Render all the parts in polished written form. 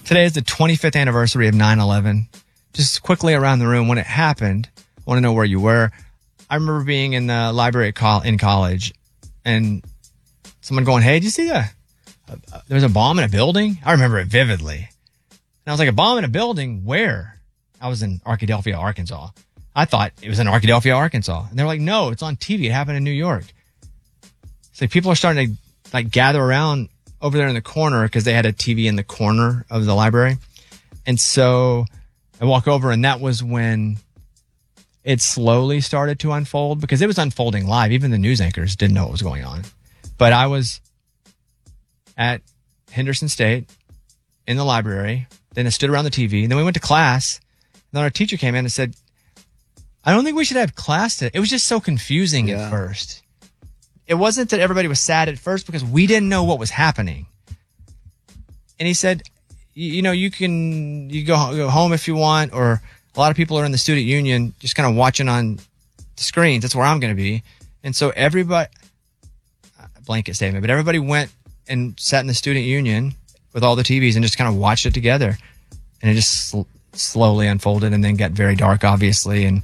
Today is the 25th anniversary of 9/11. Just quickly around the room, when it happened, I want to know where you were. I remember being in the library in college and someone going, hey, did you see there was a bomb in a building? I remember it vividly. And I was like, a bomb in a building? Where? I was in Arkadelphia, Arkansas. I thought it was in Arkadelphia, Arkansas. And they're like, no, it's on TV. It happened in New York. So people are starting to gather around over there in the corner because they had a TV in the corner of the library. And so I walk over, and that was when it slowly started to unfold because it was unfolding live. Even the news anchors didn't know what was going on. But I was at Henderson State in the library. Then I stood around the TV. And then we went to class. And then our teacher came in and said, I don't think we should have class today. It was just so confusing at first. It wasn't that everybody was sad at first because we didn't know what was happening. And he said, you go home if you want, or a lot of people are in the student union just kind of watching on the screens. That's where I'm going to be. And so everybody, blanket statement, but everybody went and sat in the student union with all the TVs and just kind of watched it together. And it just slowly unfolded and then got very dark, obviously. And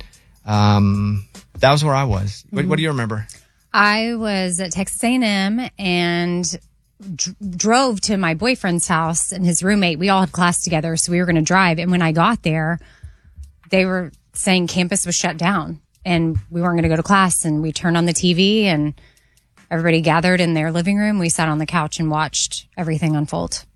that was where I was. Mm-hmm. What do you remember? I was at Texas A&M and drove to my boyfriend's house and his roommate. We all had class together, so we were going to drive. And when I got there, they were saying campus was shut down and we weren't going to go to class. And we turned on the TV and everybody gathered in their living room. We sat on the couch and watched everything unfold.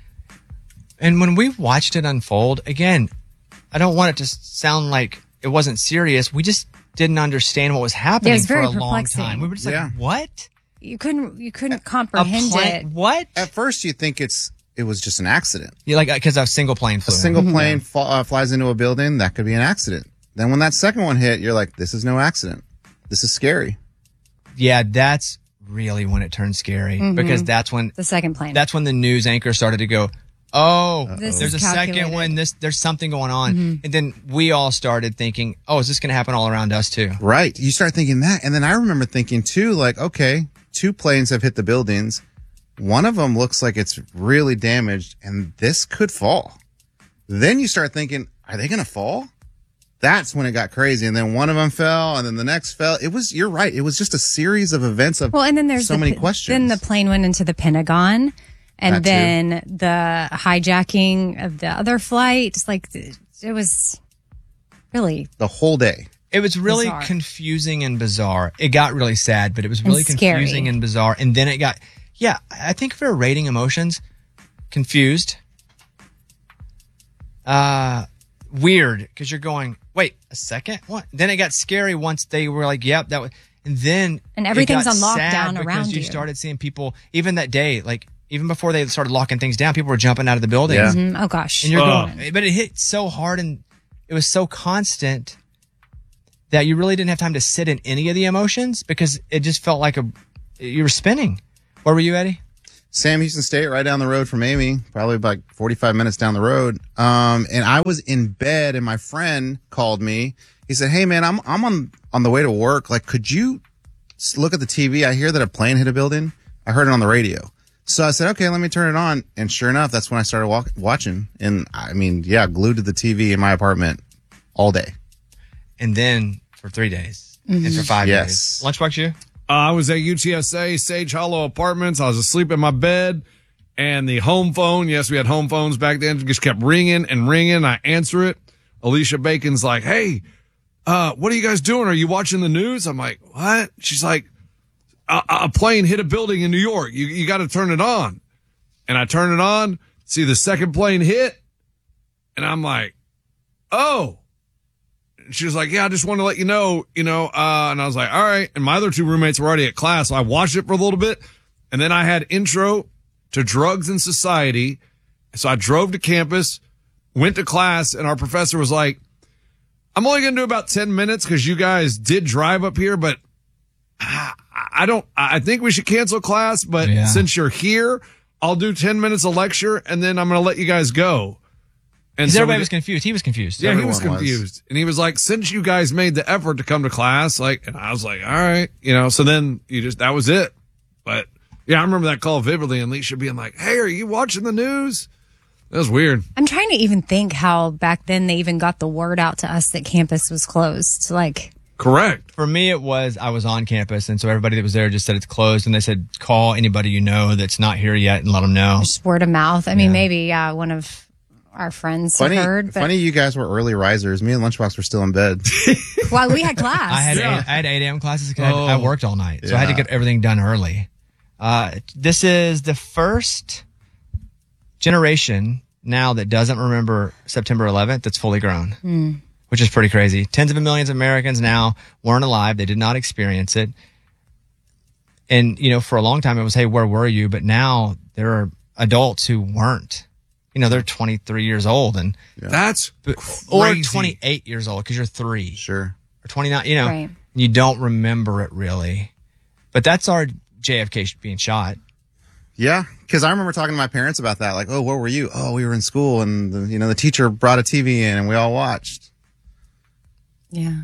And when we watched it unfold, again, I don't want it to sound like it wasn't serious. We just didn't understand what was happening for a long time. We were just like, what? You couldn't comprehend it. What? At first, you think it was just an accident. Yeah, like because a single plane flew. A single plane flies into a building, that could be an accident. Then when that second one hit, you're like, this is no accident. This is scary. Yeah, that's really when it turned scary because that's when the second plane. That's when the news anchor started to go, oh, This there's is a calculated. second one. There's something going on. And then we all started thinking, oh, is this going to happen all around us too? Right. You start thinking that. And then I remember thinking too, like, okay, 2 planes have hit the buildings. One of them looks like it's really damaged and this could fall. Then you start thinking, are they going to fall? That's when it got crazy. And then one of them fell and then the next fell. You're right. It was just a series of events of and then there's so many questions. Then the plane went into the Pentagon. And then the hijacking of the other flight, it's like, it was really the whole day. It was really bizarre. confusing and bizarre. It got really sad, but it was really scary. confusing and bizarre. And then it got, I think if we're rating emotions, confused, weird, because you're going, wait, a second? What? Then it got scary once they were like, yep, that was, and then everything's it got on sad lockdown because around you you. started seeing people, even that day, like, even before they started locking things down, people were jumping out of the buildings. Yeah. Oh gosh. And you're going, but it hit so hard and it was so constant that you really didn't have time to sit in any of the emotions because it just felt like you were spinning. Where were you, Eddie? Sam Houston State, right down the road from Amy, probably about 45 minutes down the road. And I was in bed and my friend called me. He said, hey man, I'm on the way to work. Like, could you look at the TV? I hear that a plane hit a building. I heard it on the radio. So I said, okay, let me turn it on. And sure enough, that's when I started watching. And I mean, glued to the TV in my apartment all day. And then for 3 days and for 5 Yes. days. Lunchbox, you? I was at UTSA, Sage Hollow Apartments. I was asleep in my bed and the home phone. Yes, we had home phones back then. Just kept ringing and ringing. I answer it. Alicia Bacon's like, hey, what are you guys doing? Are you watching the news? I'm like, what? She's like, a plane hit a building in New York. You got to turn it on. And I turn it on, see the second plane hit. And I'm like, oh. And she was like, yeah, I just want to let you know, and I was like, all right. And my other 2 roommates were already at class. So I watched it for a little bit. And then I had intro to drugs and society. So I drove to campus, went to class, and our professor was like, I'm only going to do about 10 minutes because you guys did drive up here, but I think we should cancel class, but since you're here, I'll do 10 minutes of lecture and then I'm going to let you guys go. And so everybody was confused. He was confused. Yeah, Everyone he was confused. And he was like, since you guys made the effort to come to class, and I was like, all right, so then that was it. But yeah, I remember that call vividly and Alicia being like, hey, are you watching the news? That was weird. I'm trying to even think how back then they even got the word out to us that campus was closed. Like, Correct. For me, it was I was on campus, and so everybody that was there just said it's closed, and they said call anybody you know that's not here yet and let them know. just word of mouth. I mean, maybe one of our friends heard. But Funny you guys were early risers. Me and Lunchbox were still in bed. well, we had class. I had 8 a.m. classes because I worked all night, so I had to Yeah. get everything done early. This is the first generation now that doesn't remember September 11th that's fully grown, which is pretty crazy. Tens of millions of Americans now weren't alive. They did not experience it. And, you know, for a long time it was, hey, where were you? But now there are adults who weren't. You know, they're 23 years old and That's or crazy. 28 years old because you're 3. Sure. Or 29, you know, Right. you don't remember it really. But that's our JFK being shot. Yeah, because I remember talking to my parents about that. Like, oh, where were you? Oh, we were in school, and the teacher brought a TV in, and we all watched. yeah.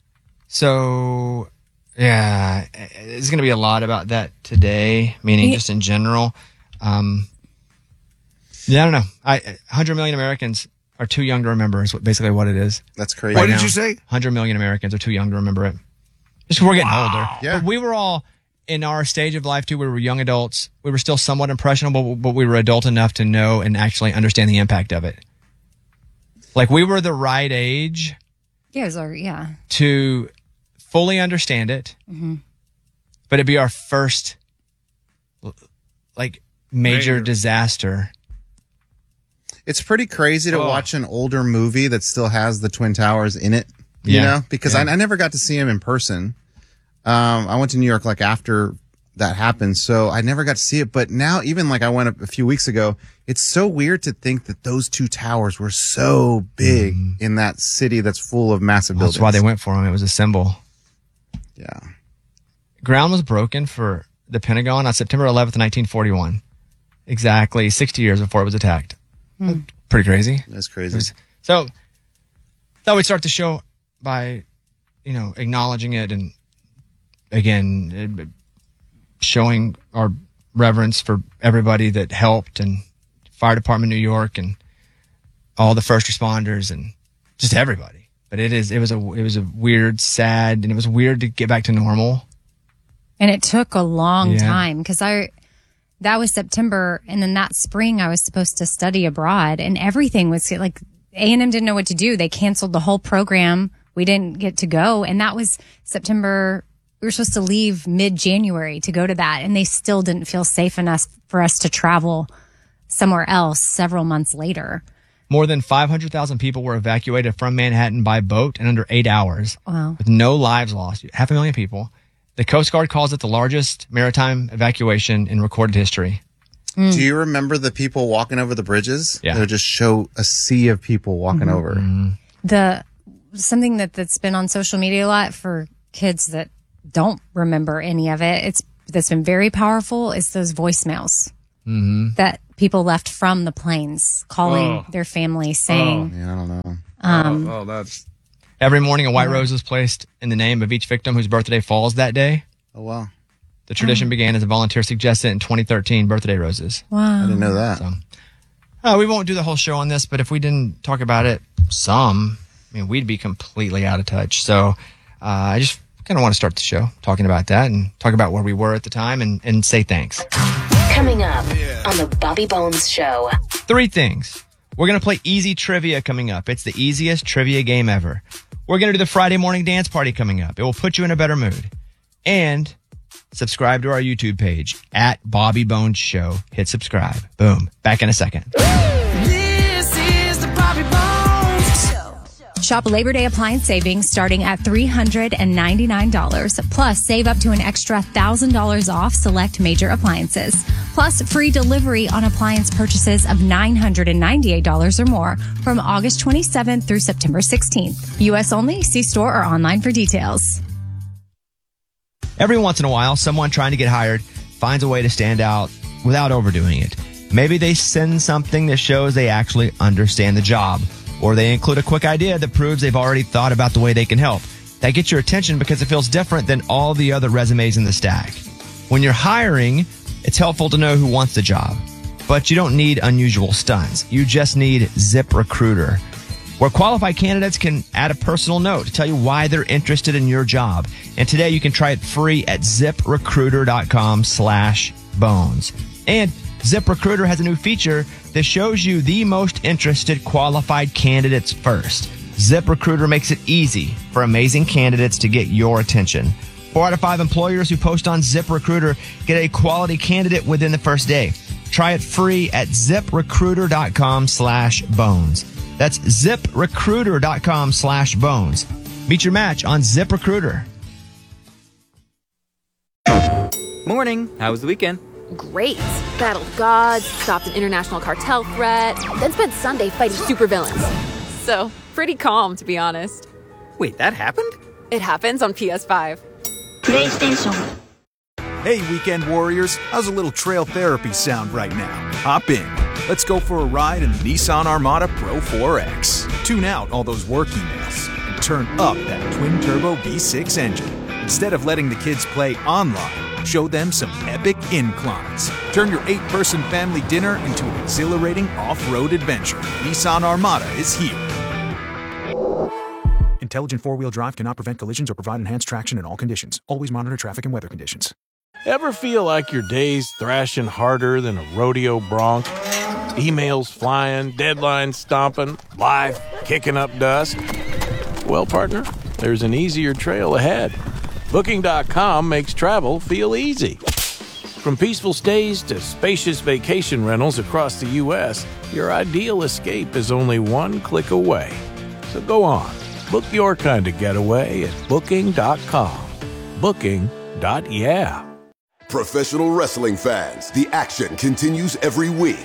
So, yeah, there's going to be a lot about that today, meaning just in general. Yeah, I don't know. 100 million Americans are too young to remember is basically what it is. That's crazy. What did now. you say? 100 million Americans are too young to remember it. Just 'cause we're getting older. Yeah. But we were all in our stage of life too. We were young adults. We were still somewhat impressionable, but we were adult enough to know and actually understand the impact of it. Like we were the right age Yeah, it was our, yeah. to fully understand it, but it'd be our first like major disaster. It's pretty crazy to watch an older movie that still has the Twin Towers in it, you Yeah. know, because I never got to see him in person. I went to New York like after that happened, so I never got to see it. But now, even like I went a few weeks ago, it's so weird to think that those two towers were so big in that city that's full of massive buildings. That's why they went for him. It was a symbol. Yeah. Ground was broken for the Pentagon on September 11th, 1941. Exactly 60 years before it was attacked. Pretty crazy. That's crazy. So thought we'd start the show by, acknowledging it and again, showing our reverence for everybody that helped and Fire Department New York and all the first responders and just everybody. But it was a weird, sad, and it was weird to get back to normal. And it took a long Yeah. time because that was September. And then that spring I was supposed to study abroad and everything was like A&M didn't know what to do. They canceled the whole program. We didn't get to go. And that was September. We were supposed to leave mid-January to go to that. And they still didn't feel safe enough for us to travel somewhere else several months later. More than 500,000 people were evacuated from Manhattan by boat in under 8 hours Wow. with no lives lost. 500,000 people. The Coast Guard calls it the largest maritime evacuation in recorded history. Do you remember the people walking over the bridges? Yeah. They would just show a sea of people walking over. Something that's been on social media a lot for kids that don't remember any of it. That's been very powerful is those voicemails that people left from the planes calling their family saying, Yeah, I don't know. That's Every morning, a white rose was placed in the name of each victim whose birthday falls that day. Oh, wow. The tradition began as a volunteer suggested in 2013, birthday roses. I wow. didn't know that. We won't do the whole show on this, but if we didn't talk about it we'd be completely out of touch. So I just kind of want to start the show talking about that and talk about where we were at the time and say thanks. Coming up on the Bobby Bones Show. 3 things. We're going to play easy trivia coming up. It's the easiest trivia game ever. We're going to do the Friday morning dance party coming up. It will put you in a better mood. And subscribe to our YouTube page at Bobby Bones Show. Hit subscribe. Boom. Back in a second. This is the Bobby Bones Show. Shop Labor Day appliance savings starting at $399. Plus, save up to an extra $1,000 off select major appliances. Plus, free delivery on appliance purchases of $998 or more from August 27th through September 16th. U.S. only. See store or online for details. Every once in a while, someone trying to get hired finds a way to stand out without overdoing it. Maybe they send something that shows they actually understand the job, or they include a quick idea that proves they've already thought about the way they can help. That gets your attention because it feels different than all the other resumes in the stack. When you're hiring, it's helpful to know who wants the job. But you don't need unusual stunts. You just need ZipRecruiter, where qualified candidates can add a personal note to tell you why they're interested in your job. And today you can try it free at ZipRecruiter.com/bones. And ZipRecruiter has a new feature that shows you the most interested qualified candidates first. ZipRecruiter makes it easy for amazing candidates to get your attention. 4 out of 5 employers who post on ZipRecruiter get a quality candidate within the first day. Try it free at ZipRecruiter.com/bones. That's ZipRecruiter.com/bones. Meet your match on ZipRecruiter. Morning. How was the weekend? Great. Battled gods, stopped an international cartel threat, then spent Sunday fighting supervillains. So, pretty calm, to be honest. Wait, that happened? It happens on PS5. PlayStation. Hey, weekend warriors. How's a little trail therapy sound right now? Hop in. Let's go for a ride in the Nissan Armada Pro 4X. Tune out all those work emails and turn up that twin-turbo V6 engine. Instead of letting the kids play online, show them some epic inclines. Turn your 8-person family dinner into an exhilarating off-road adventure. Nissan Armada is here. Intelligent four-wheel drive cannot prevent collisions or provide enhanced traction in all conditions. Always monitor traffic and weather conditions. Ever feel like your day's thrashing harder than a rodeo bronc? Emails flying, deadlines stomping, life kicking up dust? Well, partner, there's an easier trail ahead. Booking.com makes travel feel easy. From peaceful stays to spacious vacation rentals across the U.S., your ideal escape is only one click away. So go on, book your kind of getaway at Booking.com. Booking.yeah. Professional wrestling fans, the action continues every week.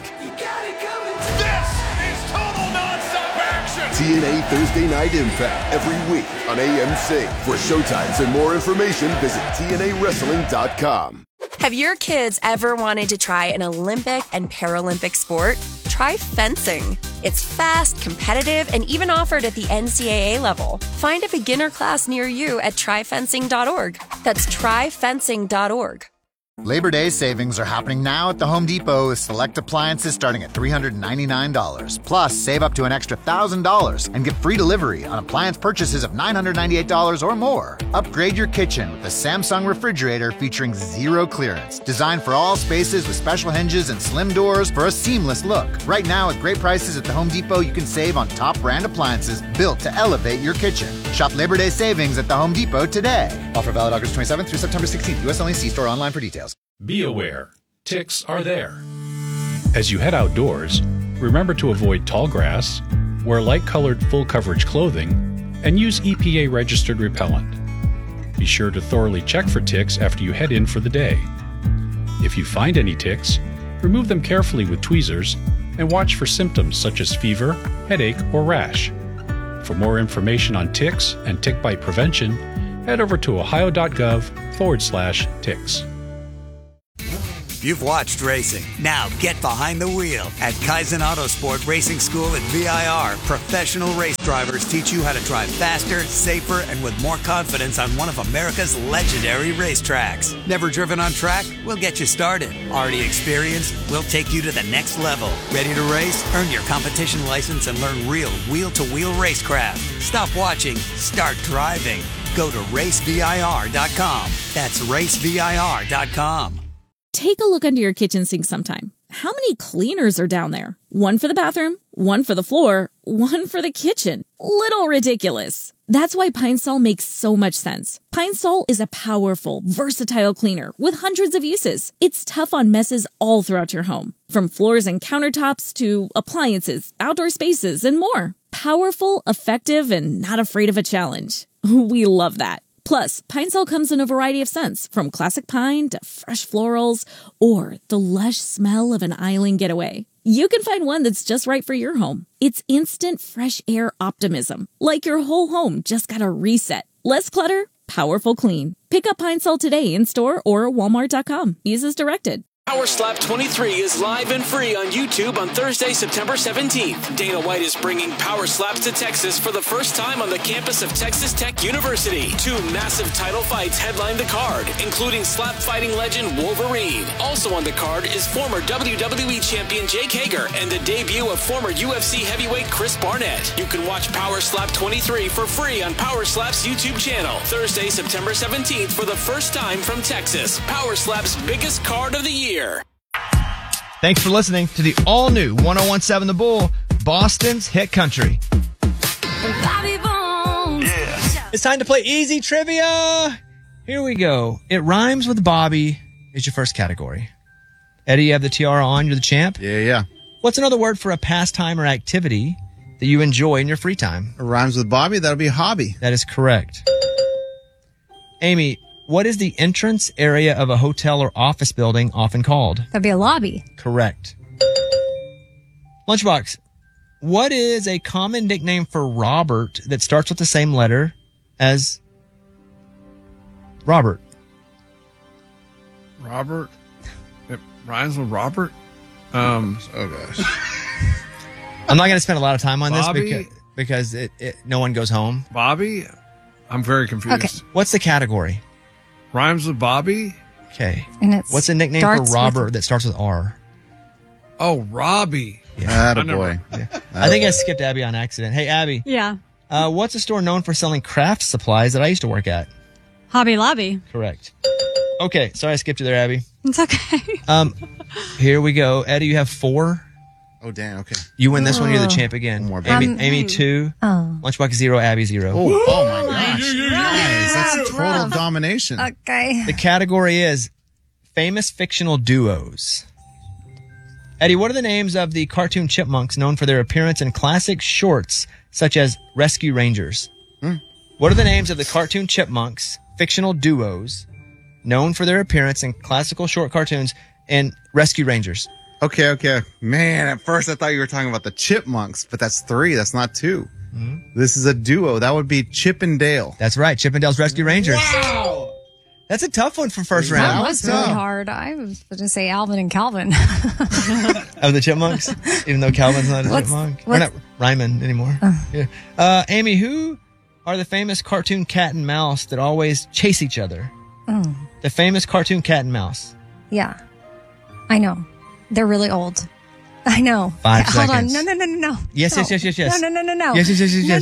This is total nonstop action. TNA Thursday Night Impact every week on AMC. For showtimes and more information, visit TNAWrestling.com. Have your kids ever wanted to try an Olympic and Paralympic sport? Try fencing. It's fast, competitive, and even offered at the NCAA level. Find a beginner class near you at tryfencing.org. That's tryfencing.org. Labor Day savings are happening now at the Home Depot with select appliances starting at $399. Plus, save up to an extra $1,000 and get free delivery on appliance purchases of $998 or more. Upgrade your kitchen with the Samsung refrigerator featuring zero clearance. Designed for all spaces with special hinges and slim doors for a seamless look. Right now, at great prices at the Home Depot, you can save on top brand appliances built to elevate your kitchen. Shop Labor Day savings at the Home Depot today. Offer valid August 27th through September 16th. U.S. only. See store online for details. Be aware, ticks are there. As you head outdoors, remember to avoid tall grass, wear light-colored full-coverage clothing, and use EPA-registered repellent. Be sure to thoroughly check for ticks after you head in for the day. If you find any ticks, remove them carefully with tweezers and watch for symptoms such as fever, headache, or rash. For more information on ticks and tick bite prevention, head over to ohio.gov/ticks. You've watched racing. Now get behind the wheel at Kaizen Autosport Racing School at VIR. Professional race drivers teach you how to drive faster, safer, and with more confidence on one of America's legendary racetracks. Never driven on track? We'll get you started. Already experienced? We'll take you to the next level. Ready to race? Earn your competition license and learn real wheel-to-wheel racecraft. Stop watching. Start driving. Go to racevir.com. That's racevir.com. Take a look under your kitchen sink sometime. How many cleaners are down there? One for the bathroom, one for the floor, one for the kitchen. Little ridiculous. That's why Pine Sol makes so much sense. Pine Sol is a powerful, versatile cleaner with hundreds of uses. It's tough on messes all throughout your home, from floors and countertops to appliances, outdoor spaces, and more. Powerful, effective, and not afraid of a challenge. We love that. Plus, Pine Sol comes in a variety of scents, from classic pine to fresh florals or the lush smell of an island getaway. You can find one that's just right for your home. It's instant fresh air optimism, like your whole home just got a reset. Less clutter, powerful clean. Pick up Pine Sol today in store or walmart.com. Use as directed. Power Slap 23 is live and free on YouTube on Thursday, September 17th. Dana White is bringing Power Slaps to Texas for the first time on the campus of Texas Tech University. 2 massive title fights headline the card, including slap fighting legend Wolverine. Also on the card is former WWE champion Jake Hager and the debut of former UFC heavyweight Chris Barnett. You can watch Power Slap 23 for free on Power Slap's YouTube channel. Thursday, September 17th for the first time from Texas. Power Slap's biggest card of the year. Thanks for listening to the all-new 101.7 The Bull, Boston's hit country. It's time to play Easy Trivia. Here we go. It rhymes with Bobby is your first category. Eddie, you have the tiara on. You're the champ. Yeah. What's another word for a pastime or activity that you enjoy in your free time? It rhymes with Bobby. That'll be hobby. That is correct. Amy, what is the entrance area of a hotel or office building often called? That'd be a lobby. Correct. Lunchbox, what is a common nickname for Robert that starts with the same letter as Robert? Robert? It rhymes with Robert? Oh, gosh. I'm not going to spend a lot of time on Bobby? this because no one goes home. Bobby? I'm very confused. Okay. What's the category? Rhymes with Bobby? Okay. And it's What's a nickname for Robert that starts with R? Oh, Robbie. Attaboy. I think I skipped Abby on accident. Hey, Abby. Yeah. What's a store known for selling craft supplies that I used to work at? Hobby Lobby. Correct. Okay. Sorry I skipped you there, Abby. It's okay. Here we go. Eddie, you have 4. Oh, damn. Okay. You win this one. You're the champ again. One more, Amy, baby. Amy 2. Lunchbox 0. Abby 0. Oh my gosh. Guys, that's total domination. Okay. The category is famous fictional duos. Eddie, what are the names of the cartoon chipmunks known for their appearance in classic shorts such as Rescue Rangers? What are the names of the cartoon chipmunks, fictional duos, known for their appearance in classical short cartoons and Rescue Rangers? Okay. Man, at first I thought you were talking about the chipmunks, but that's 3. That's not 2. This is a duo. That would be Chip and Dale. That's right. Chip and Dale's Rescue Rangers. Wow. That's a tough one for first round. That was really hard. I was going to say Alvin and Calvin. Of the chipmunks, even though Calvin's not a chipmunk. We're not rhyming anymore. Yeah. Amy, who are the famous cartoon cat and mouse that always chase each other? The famous cartoon cat and mouse. Yeah. I know. They're really old. I know. 5 Hold seconds. on. No. Yes. No. Yes. No. Yes.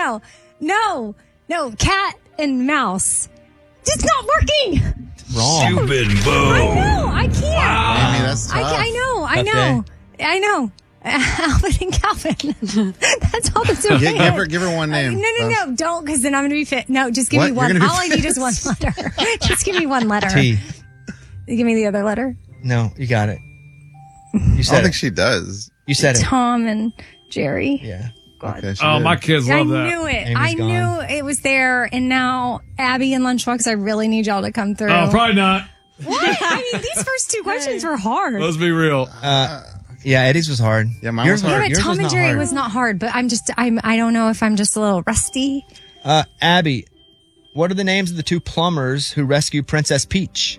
No. Cat and mouse. It's not working. Wrong. Stupid I boo. know. I can't. Wow. Amy, that's tough. I know. Alvin and Calvin. That's all that's okay. Give her one name. No. Don't, because then I'm going to be fit. No, just give me What? one. You're gonna All be I need is one letter. Just give me one letter. T. Give me the other letter. No, you got it. You I said don't it. think she does. You said it. Tom and Jerry. Yeah. Okay, Oh, my kids love that. I knew it. Amy's I gone. knew it was there. And now Abby and Lunchbox, I really need y'all to come through. Oh, probably not. What? I mean, these first 2 questions were hard. Let's be real. Yeah, Eddie's was hard. Yeah, mine was hard. Yeah, but Yours Tom was and not Jerry hard. was not hard, but I don't know if I'm just a little rusty. Abby, what are the names of the 2 plumbers who rescue Princess Peach?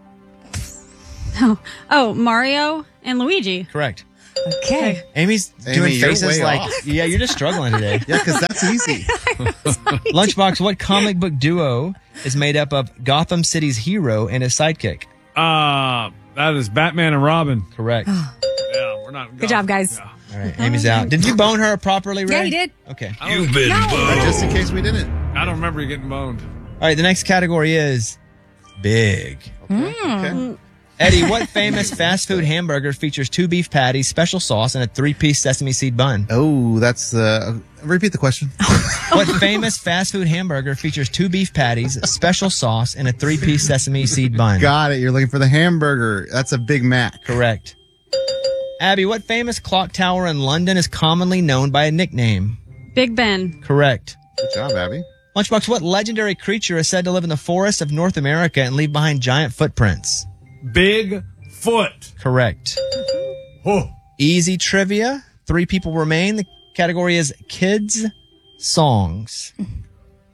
Oh, Mario and Luigi. Correct. Okay. Amy's doing Amy, you're faces way like, off. yeah, you're just struggling today. Yeah, because that's easy. Lunchbox, what comic book duo is made up of Gotham City's hero and his sidekick? That is Batman and Robin. Correct. Yeah, we're not. Good job, guys. Yeah. All right, Amy's out. Did you bone her properly, Ray? Yeah, you did. Okay. You've been boned. Just in case we didn't. I don't remember you getting boned. All right, the next category is big. Okay. Eddie, what famous fast food hamburger features 2 beef patties, special sauce, and a 3-piece sesame seed bun? Oh, that's repeat the question. What famous fast food hamburger features 2 beef patties, special sauce, and a 3-piece sesame seed bun? Got it. You're looking for the hamburger. That's a Big Mac. Correct. Abby, what famous clock tower in London is commonly known by a nickname? Big Ben. Correct. Good job, Abby. Lunchbox, what legendary creature is said to live in the forests of North America and leave behind giant footprints? Big Foot. Correct. Easy trivia. 3 people remain. The category is kids songs.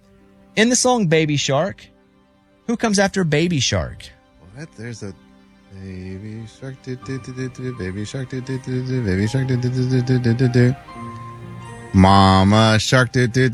In the song Baby Shark, who comes after Baby Shark? What? There's a Baby shark, baby shark, baby shark, Mama shark,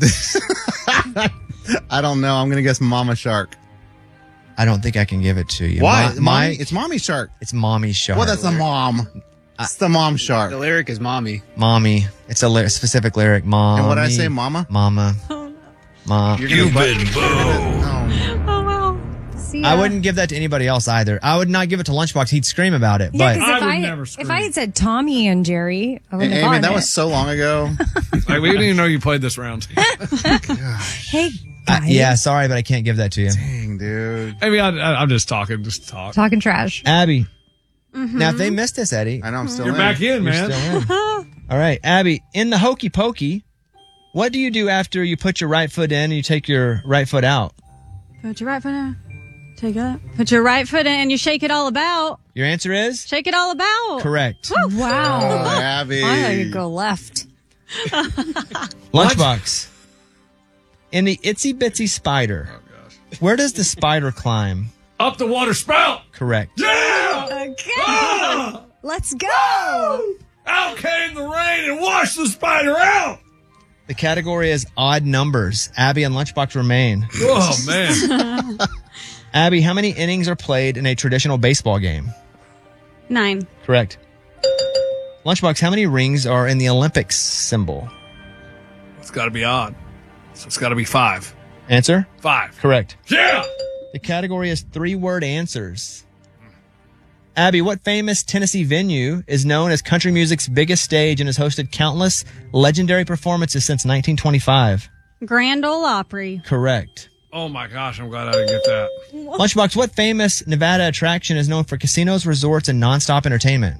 I don't know. I'm gonna guess Mama Shark. I don't think I can give it to you. Why? It's Mommy Shark. It's Mommy Shark. Well, that's the mom. It's the mom shark. The lyric is mommy. Mommy. It's a specific lyric. Mom. And what did I say, Mama? Mama. Mom. You've been booed. Oh, wow. See, I wouldn't give that to anybody else either. I would not give it to Lunchbox. He'd scream about it. Yeah, But 'cause I would never scream. if I had said Tommy and Jerry, I wouldn't have Amy, gotten that it. was so long ago. Like, we didn't even know you played this round. Hey, guys. yeah, sorry, but I can't give that to you. Dang, dude. I mean, I'm just talking. Just talk. Talking trash. Abby. Now, if they missed this, Eddie. I know I'm still You're in. back in, You're man. still in. All right, Abby, in the hokey pokey, what do you do after you put your right foot in and you take your right foot out? Put your right foot in. Take it up. Put your right foot in and you shake it all about. Your answer is Shake it all about. correct. Wow. Oh, Abby. I thought you'd go left. Lunchbox. In the Itsy Bitsy Spider, where does the spider climb? Up the water spout. Correct. Yeah! Okay. Let's go. Out came the rain and washed the spider out. The category is odd numbers. Abby and Lunchbox remain. Oh, man. Abby, how many innings are played in a traditional baseball game? 9. Correct. Lunchbox, how many rings are in the Olympics symbol? It's got to be odd. So it's got to be 5. Answer? 5. Correct. Yeah! The category is 3-word answers. Abby, what famous Tennessee venue is known as country music's biggest stage and has hosted countless legendary performances since 1925? Grand Ole Opry. Correct. Oh, my gosh. I'm glad I didn't get that. Lunchbox, what famous Nevada attraction is known for casinos, resorts, and nonstop entertainment?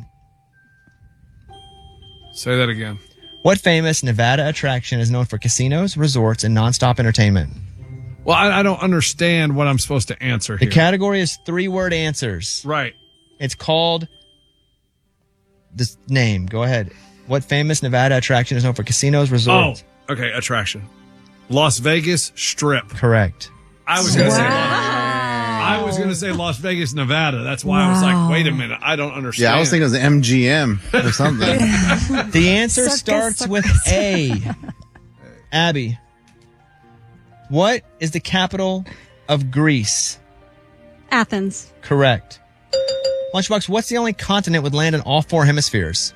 Say that again. What famous Nevada attraction is known for casinos, resorts, and nonstop entertainment? Well, I don't understand what I'm supposed to answer The here. category is 3-word answers. Right. It's called this name. Go ahead. What famous Nevada attraction is known for casinos, resorts? Oh, okay. Attraction. Las Vegas Strip. Correct. I was going to say. I was going to say Las Vegas, Nevada. That's why I was like, wait a minute. I don't understand. Yeah, I was thinking it was the MGM or something. The answer starts with A. Abby, what is the capital of Greece? Athens. Correct. Lunchbox, what's the only continent with land in all 4 hemispheres?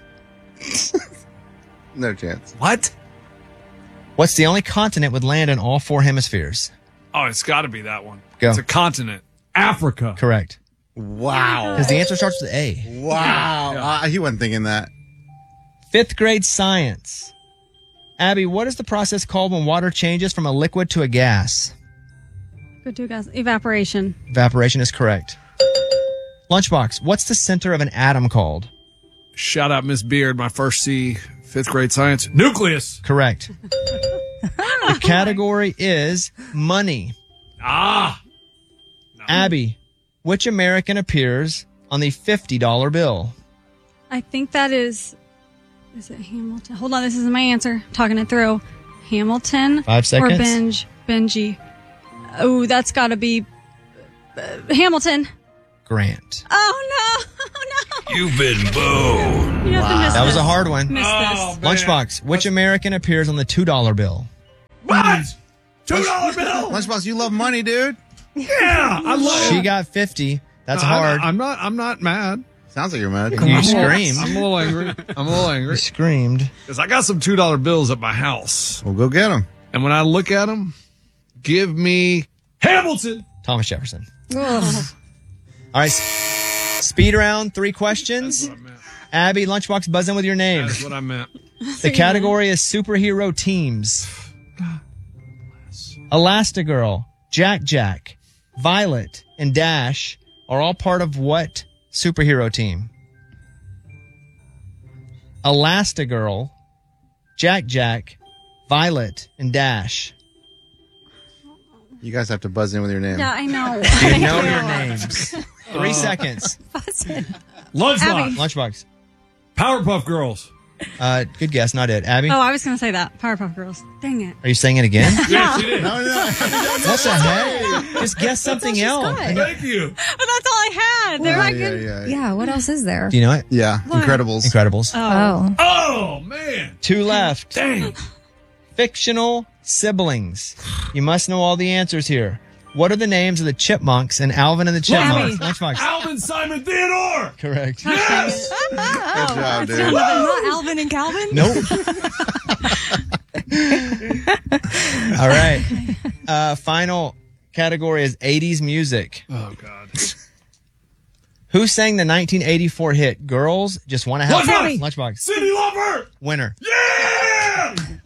No chance. What? What's the only continent with land in all 4 hemispheres? Oh, it's got to be that one. Go. It's a continent. Africa. Correct. Wow. Because the answer starts with A. Wow. He wasn't thinking that. 5th grade science. Abby, what is the process called when water changes from a liquid to a gas? Good to guys. Evaporation. Evaporation is correct. Lunchbox, what's the center of an atom called? Shout out Miss Beard, my first C, 5th grade science. Nucleus. Correct. The category is money. Ah. Abby, which American appears on the $50 bill? I think that is it Hamilton? Hold on, this is my answer. Talking it through. Hamilton 5 seconds. or Benji? Oh, that's got to be Hamilton. Grant. Oh, no. You've been booed. You have to miss That was this. a hard one. Miss this. Lunchbox, which American appears on the $2 bill? What? $2 bill? Lunchbox, you love money, dude. Yeah, I love She it. got 50. That's No, hard. I'm not mad. Sounds like you're mad. You screamed. I'm a little angry. You screamed. Because I got some $2 bills at my house. Well, go get them. And when I look at them, give me Hamilton. Thomas Jefferson. Ugh. All right. Speed round, 3 questions. Abby, Lunchbox, buzz in with your name. That's what I meant. The category is superhero teams. Elastigirl, Jack Jack, Violet, and Dash are all part of what superhero team? Elastigirl, Jack Jack, Violet, and Dash. You guys have to buzz in with your name. Yeah, I know. You know your names. 3 seconds. Lunchbox. Lunchbox. Powerpuff Girls. Good guess, not it. Abby? Oh, I was going to say that. Powerpuff Girls. Dang it. Are you saying it again? Yeah. What the heck? Just guess something else. Thank you. But that's all I had. They're not good. Yeah, what else is there? Do you know it? Yeah, What? Incredibles. Oh. Oh, man. 2 left. Dang. Fictional siblings. You must know all the answers here. What are the names of the chipmunks in Alvin and the Chipmunks? Lunchbox. Alvin, Simon, Theodore. Correct. Yes. Good job, It's dude. not Alvin and Calvin? Nope. All right. Final category is 80s music. Oh, God. Who sang the 1984 hit Girls Just Want to Have Fun? Lunchbox. Lunchbox. Cyndi Lauper. Winner. Yeah.